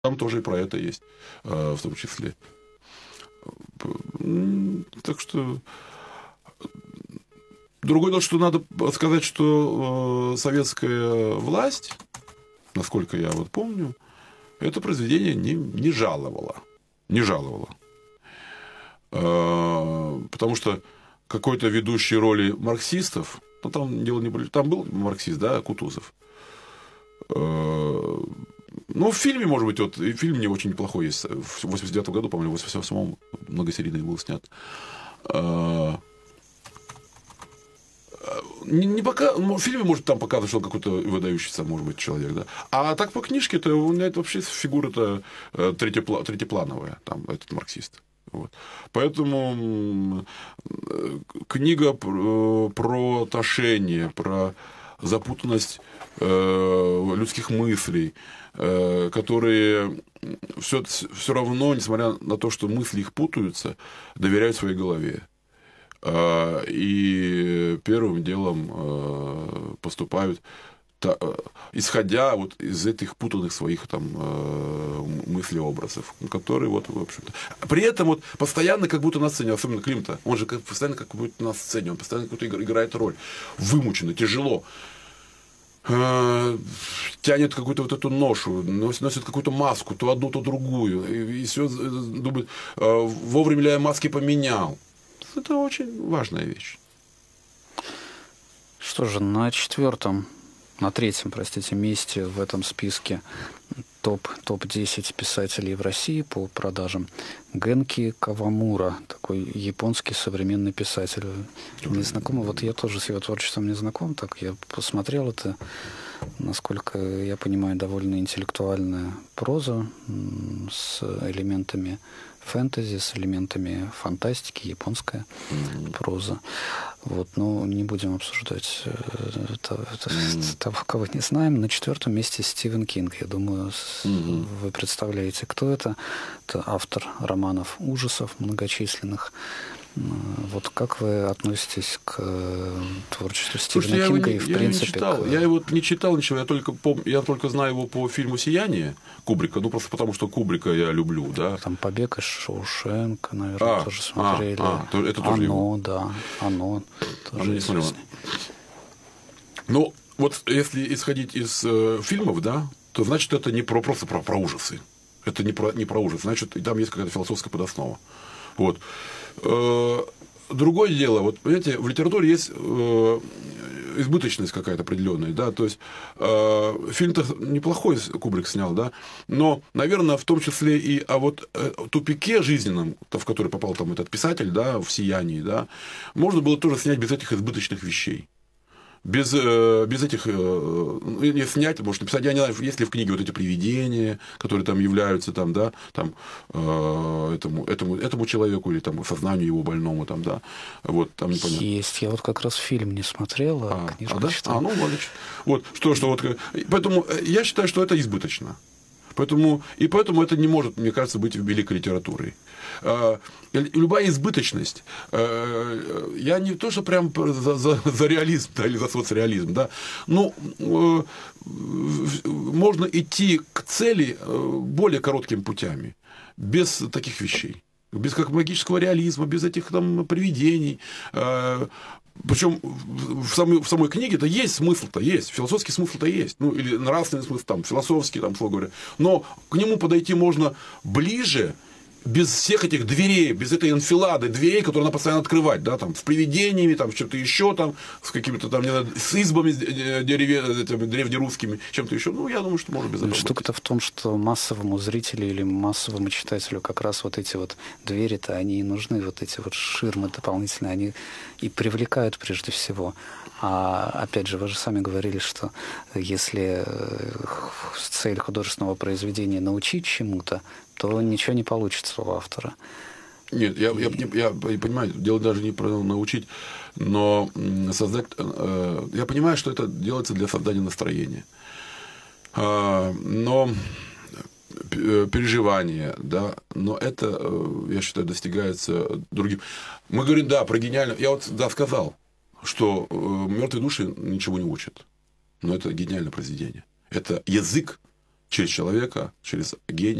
Там тоже и про это есть, в том числе. Так что... Другое дело, что надо сказать, что советская власть, насколько я вот помню, это произведение не жаловала. Не жаловала. Потому что какой-то ведущей роли марксистов, ну, там дело не было, там был марксист, да, Кутузов. Ну, в фильме, может быть, вот, и фильм не очень неплохой есть. В 89-м году, по-моему, в 88-м многосерийный был снят. Не пока, в фильме, может, там показывают, что он какой-то выдающийся, может быть, человек, да. А так по книжке, это у меня это вообще фигура-то третьеплановая, там, этот марксист. Вот. Поэтому книга про тошение, про запутанность людских мыслей, которые все равно, несмотря на то, что мысли их путаются, доверяют своей голове. И первым делом поступают, исходя вот из этих путанных своих там мыслеобразов, которые вот, в общем-то... При этом вот постоянно как будто на сцене, особенно Климта, он же постоянно как будто на сцене, он постоянно какую-то играет роль. Вымученно, тяжело. Тянет какую-то вот эту ношу, носит какую-то маску, то одну, то другую. И все думает, вовремя ли я маски поменял. Это очень важная вещь. Что же, на третьем, простите, месте в этом списке топ-10 писателей в России по продажам Генки Кавамура, такой японский современный писатель. Не знакомый, вот я тоже с его творчеством не знаком, так я посмотрел это, насколько я понимаю, довольно интеллектуальная проза с элементами фэнтези, с элементами фантастики, японская проза. Вот, но не будем обсуждать того, кого не знаем. На 4-м месте Стивен Кинг. Я думаю, вы представляете, кто это. Это автор романов ужасов многочисленных. Вот как вы относитесь к творчеству Стивена Кинга? Я его не читал ничего, я только знаю его по фильму «Сияние» Кубрика, ну просто потому, что Кубрика я люблю, да. Там «Побег из Шоушенка», наверное, тоже смотрели. Это тоже его. Да, «Оно». Тоже известный. Ну, вот если исходить из фильмов, да, то значит это не просто про ужасы. Это не про ужасы, значит, там есть какая-то философская подоснова. Вот. Другое дело, вот, понимаете, в литературе есть избыточность какая-то определенная, да, то есть фильм-то неплохой Кубрик снял, да, но, наверное, в том числе и о вот тупике жизненном, в который попал там этот писатель, да, в «Сиянии», да, можно было тоже снять без этих избыточных вещей. Без этих... Не снять, может написать, я не знаю, есть ли в книге вот эти привидения, которые там являются там, да, там, этому человеку или там, сознанию его больному, там, да, вот, там непонятно. Есть, я вот как раз фильм не смотрел, а книжку читал. Ну, вот, что вот, поэтому я считаю, что это избыточно. Поэтому это не может, мне кажется, быть великой литературой. Любая избыточность, я не то, что прям за реализм, да, или за соцреализм, да, но можно идти к цели более короткими путями, без таких вещей. Без как магического реализма, без этих там привидений. Причем в самой книге-то есть смысл-то, есть, философский смысл-то есть, ну, или нравственный смысл, там, философский, там, слово говоря. Но к нему подойти можно ближе, без всех этих дверей, без этой анфилады дверей, которые надо постоянно открывать, да, там, с привидениями, там, с чем-то еще, там, с какими-то там, не знаю, с избами древнерусскими, чем-то еще. Ну, я думаю, что можно без этого. Штука-то в том, что массовому зрителю или массовому читателю как раз вот эти вот двери-то, они и нужны, вот эти вот ширмы дополнительные, они и привлекают прежде всего. А опять же, вы же сами говорили, что если цель художественного произведения научить чему-то, то ничего не получится у автора. Нет, я понимаю, дело даже не про научить, но создать... Я понимаю, что это делается для создания настроения. Но переживания, да, но это, я считаю, достигается другим. Мы говорим, да, про гениальное... Я вот, да, сказал, что «Мертвые души» ничего не учат. Но это гениальное произведение. Это язык через человека, через гений.